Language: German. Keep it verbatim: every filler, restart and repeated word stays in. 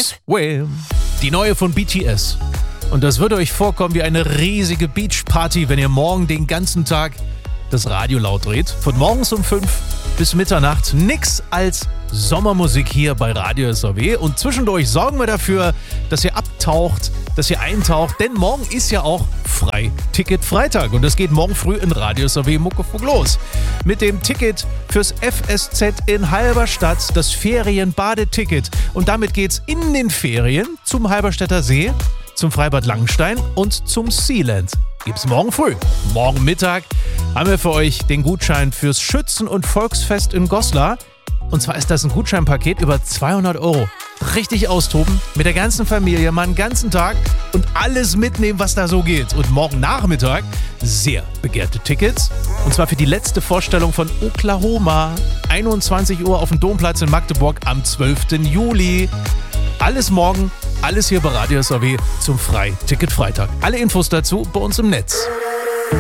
Swim. Die neue von B T S. Und das wird euch vorkommen wie eine riesige Beachparty, wenn ihr morgen den ganzen Tag das Radio laut dreht. Von morgens um fünf bis Mitternacht. Nix als Sommermusik hier bei Radio S R W. Und zwischendurch sorgen wir dafür, dass ihr abtaucht, dass ihr eintaucht. Denn morgen ist ja auch Freiticket-Freitag. Und das geht morgen früh in Radio S R W Muckefuck los. Mit dem Ticket fürs F S Z in Halberstadt, das Ferienbadeticket. Und damit geht's in den Ferien zum Halberstädter See, zum Freibad Langenstein und zum Sealand. Gibt's morgen früh. Morgen Mittag haben wir für euch den Gutschein fürs Schützen- und Volksfest in Goslar. Und zwar ist das ein Gutscheinpaket über zweihundert Euro. Richtig austoben, mit der ganzen Familie, mal einen ganzen Tag und alles mitnehmen, was da so geht. Und morgen Nachmittag sehr begehrte Tickets. Und zwar für die letzte Vorstellung von Oklahoma. einundzwanzig Uhr auf dem Domplatz in Magdeburg am zwölften Juli. Alles morgen, alles hier bei Radio S R W zum Freiticket-Freitag. Alle Infos dazu bei uns im Netz.